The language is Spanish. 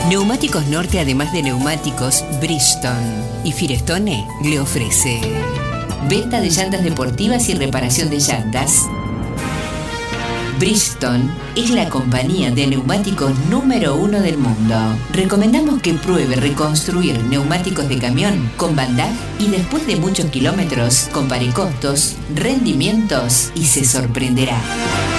Neumáticos Norte, además de neumáticos, Bridgestone y Firestone le ofrece venta de llantas deportivas y reparación de llantas. Bridgestone es la compañía de neumáticos número 1 del mundo. Recomendamos que pruebe reconstruir neumáticos de camión con Van Dijk y después de muchos kilómetros compare costos, rendimientos y se sorprenderá.